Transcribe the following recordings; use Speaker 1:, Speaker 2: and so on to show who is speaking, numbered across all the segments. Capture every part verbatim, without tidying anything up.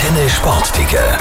Speaker 1: Antenne Sportticker.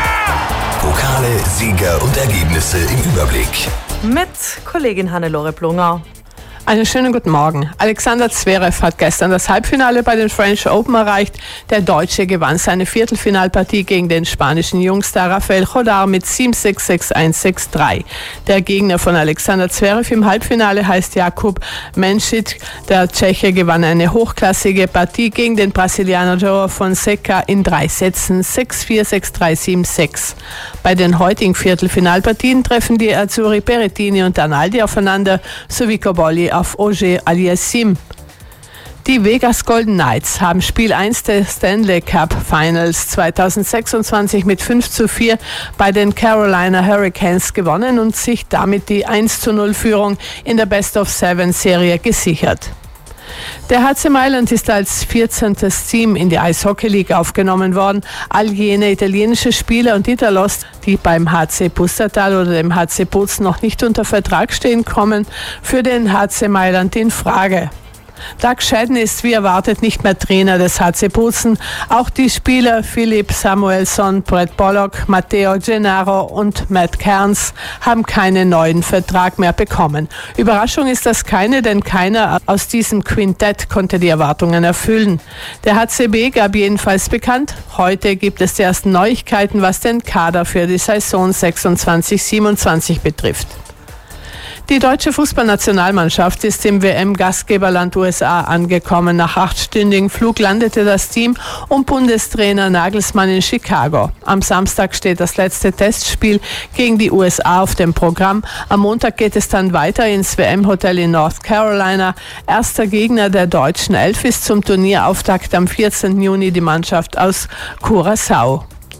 Speaker 1: Pokale, Sieger und Ergebnisse im Überblick.
Speaker 2: Mit Kollegin Hannelore Plunger.
Speaker 3: Einen schönen guten Morgen. Alexander Zverev hat gestern das Halbfinale bei den French Open erreicht. Der Deutsche gewann seine Viertelfinalpartie gegen den spanischen Jungstar Rafael Jodar mit sieben sechs, sechs eins, sechs drei. Der Gegner von Alexander Zverev im Halbfinale heißt Jakub Menšić. Der Tscheche gewann eine hochklassige Partie gegen den Brasilianer João Fonseca in drei Sätzen sechs vier, sechs drei, sieben sechs. Bei den heutigen Viertelfinalpartien treffen die Azzurri Berrettini und Arnaldi aufeinander sowie Cobolli auf Auger Aliassime. Die Vegas Golden Knights haben Spiel eins der Stanley Cup Finals zwanzig sechsundzwanzig mit fünf zu vier bei den Carolina Hurricanes gewonnen und sich damit die eins zu null Führung in der Best-of-Seven-Serie gesichert. Der H C Mailand ist als vierzehntes Team in die Eishockey League aufgenommen worden. All jene italienische Spieler und Italos, die beim H C Pustertal oder dem H C Bozen noch nicht unter Vertrag stehen, kommen für den H C Mailand in Frage. Doug Shedden ist wie erwartet nicht mehr Trainer des H C Bozen. Auch die Spieler Philipp Samuelsson, Brett Pollock, Matteo Gennaro und Matt Cairns haben keinen neuen Vertrag mehr bekommen. Überraschung ist das keine, denn keiner aus diesem Quintett konnte die Erwartungen erfüllen. Der H C B gab jedenfalls bekannt, heute gibt es die ersten Neuigkeiten, was den Kader für die Saison sechsundzwanzig siebenundzwanzig betrifft. Die deutsche Fußballnationalmannschaft ist im W M-Gastgeberland U S A angekommen. Nach achtstündigen Flug landete das Team um Bundestrainer Nagelsmann in Chicago. Am Samstag steht das letzte Testspiel gegen die U S A auf dem Programm. Am Montag geht es dann weiter ins W M-Hotel in North Carolina. Erster Gegner der deutschen Elf ist zum Turnierauftakt am vierzehnten Juni die Mannschaft aus Curaçao.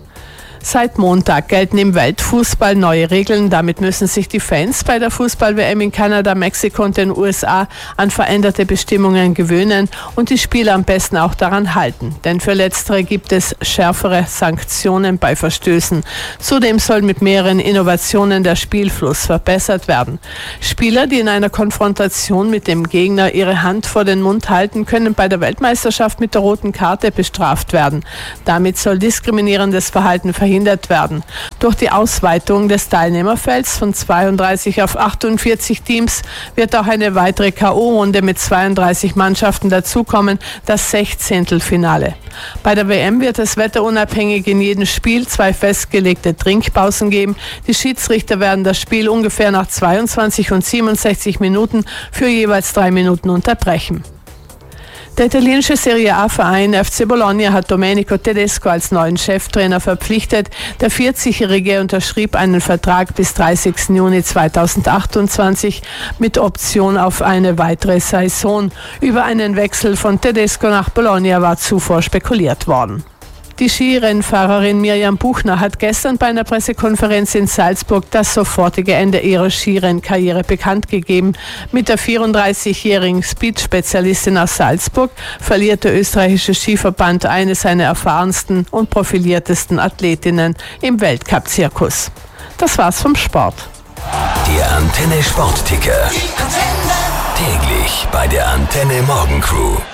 Speaker 3: Seit Montag gelten im Weltfußball neue Regeln. Damit müssen sich die Fans bei der Fußball-W M in Kanada, Mexiko und den U S A an veränderte Bestimmungen gewöhnen und die Spieler am besten auch daran halten. Denn für Letztere gibt es schärfere Sanktionen bei Verstößen. Zudem soll mit mehreren Innovationen der Spielfluss verbessert werden. Spieler, die in einer Konfrontation mit dem Gegner ihre Hand vor den Mund halten, können bei der Weltmeisterschaft mit der roten Karte bestraft werden. Damit soll diskriminierendes Verhalten verhindert werden. Durch die Ausweitung des Teilnehmerfelds von zweiunddreißig auf achtundvierzig Teams wird auch eine weitere K O-Runde mit zweiunddreißig Mannschaften dazukommen, das Sechzehntelfinale. Bei der W M wird es wetterunabhängig in jedem Spiel zwei festgelegte Trinkpausen geben. Die Schiedsrichter werden das Spiel ungefähr nach zweiundzwanzig und siebenundsechzig Minuten für jeweils drei Minuten unterbrechen. Der italienische Serie A-Verein F C Bologna hat Domenico Tedesco als neuen Cheftrainer verpflichtet. Der vierzigjährige unterschrieb einen Vertrag bis dreißigsten Juni zweitausendachtundzwanzig mit Option auf eine weitere Saison. Über einen Wechsel von Tedesco nach Bologna war zuvor spekuliert worden. Die Skirennfahrerin Mirjam Buchner hat gestern bei einer Pressekonferenz in Salzburg das sofortige Ende ihrer Skirennkarriere bekannt gegeben. Mit der vierunddreißigjährigen Speed-Spezialistin aus Salzburg verliert der österreichische Skiverband eine seiner erfahrensten und profiliertesten Athletinnen im Weltcup-Zirkus. Das war's vom Sport.
Speaker 1: Der Antenne Sportticker. Täglich bei der Antenne Morgencrew.